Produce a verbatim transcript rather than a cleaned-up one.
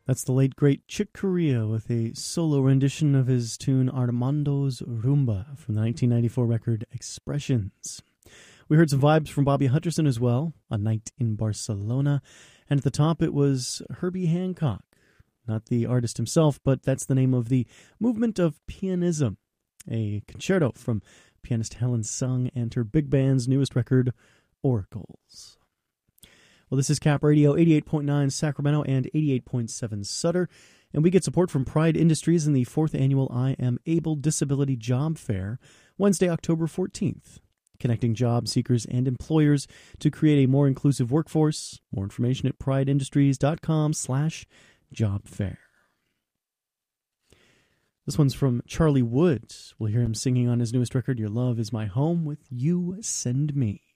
That's the late, great Chick Corea with a solo rendition of his tune Armando's Rumba from the nineteen ninety-four record Expressions. We heard some vibes from Bobby Hutcherson as well, A Night in Barcelona. And at the top it was Herbie Hancock. Not the artist himself, but that's the name of the Movement of Pianism, a concerto from pianist Helen Sung and her big band's newest record, Oracles. Well, this is Cap Radio, eighty-eight point nine Sacramento and eighty-eight point seven Sutter, and we get support from Pride Industries in the fourth annual I Am Able Disability Job Fair, Wednesday, October fourteenth, connecting job seekers and employers to create a more inclusive workforce. More information at prideindustries.com slash job fair. This one's from Charlie Woods. We'll hear him singing on his newest record, Your Love Is My Home, with You Send Me.